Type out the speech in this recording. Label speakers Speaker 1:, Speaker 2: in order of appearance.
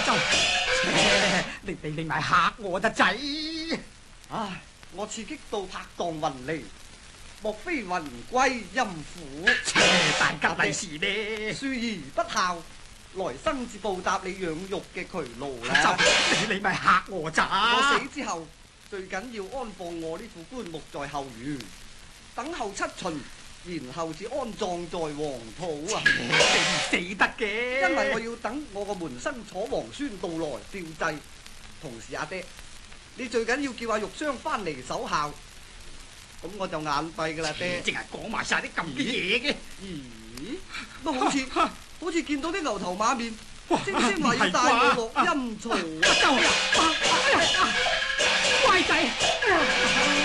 Speaker 1: 就你咪嚇我得仔！
Speaker 2: 唉，我刺激到拍檔暈離，莫非魂歸陰府？
Speaker 1: 大吉利是呢？
Speaker 2: 恕兒不孝，來生至報答你養育嘅劬勞啦。
Speaker 1: 就你咪嚇我咋？
Speaker 2: 我死之後，最緊要安放我呢副棺木在後園，等候七旬，然後至安葬在黃土啊！
Speaker 1: 你唔死得嘅，
Speaker 2: 因為我要等我個門生楚皇孫到來吊祭。同時阿爹，你最緊要叫阿玉霜翻嚟守孝，咁我就眼閉噶啦爹。
Speaker 1: 淨係講埋晒啲咁嘅嘢嘅。
Speaker 2: 咦？都好似見到啲牛頭馬面，聲聲話要帶我落陰曹啊！
Speaker 1: 乖仔。